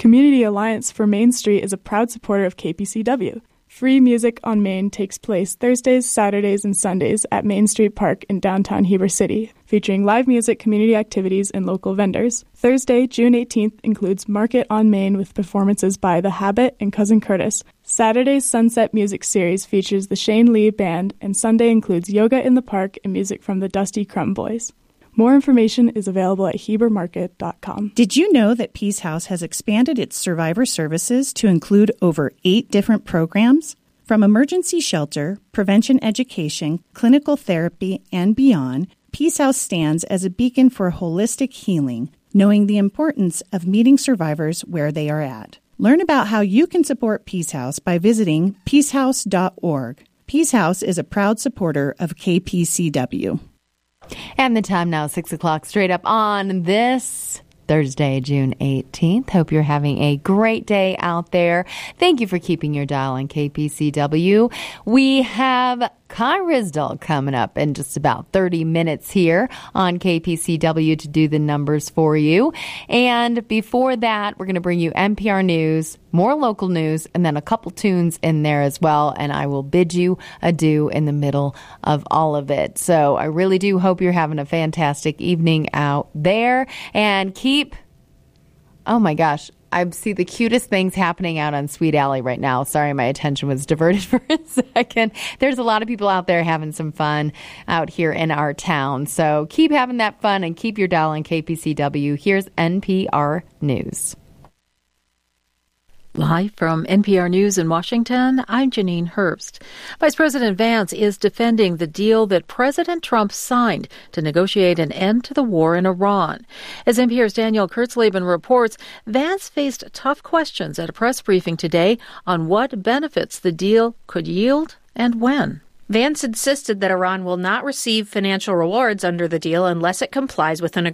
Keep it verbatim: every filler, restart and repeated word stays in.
Community Alliance for Main Street is a proud supporter of K P C W. Free Music on Main takes place Thursdays, Saturdays, and Sundays at Main Street Park in downtown Heber City, featuring live music, community activities, and local vendors. Thursday, June eighteenth, includes Market on Main with performances by The Habit and Cousin Curtis. Saturday's Sunset Music Series features the Shane Lee Band, and Sunday includes Yoga in the Park and music from the Dusty Crumb Boys. More information is available at heber market dot com. Did you know that Peace House has expanded its survivor services to include over eight different programs? From emergency shelter, prevention education, clinical therapy, and beyond, Peace House stands as a beacon for holistic healing, knowing the importance of meeting survivors where they are at. Learn about how you can support Peace House by visiting peace house dot org. Peace House is a proud supporter of K P C W. And the time now, six o'clock, straight up on this Thursday, June eighteenth. Hope you're having a great day out there. Thank you for keeping your dial on K P C W. We have Kai Rizdal coming up in just about thirty minutes here on K P C W to do the numbers for you. And before that, we're going to bring you N P R News, more local news, and then a couple tunes in there as well. And I will bid you adieu in the middle of all of it. So I really do hope you're having a fantastic evening out there. And keep, oh my gosh, I see the cutest things happening out on Sweet Alley right now. Sorry, my attention was diverted for a second. There's a lot of people out there having some fun out here in our town. So keep having that fun and keep your dial on K P C W. Here's N P R News. Live from N P R News in Washington, I'm Janine Herbst. Vice President Vance is defending the deal that President Trump signed to negotiate an end to the war in Iran. As N P R's Daniel Kurtzleben reports, Vance faced tough questions at a press briefing today on what benefits the deal could yield and when. Vance insisted that Iran will not receive financial rewards under the deal unless it complies with an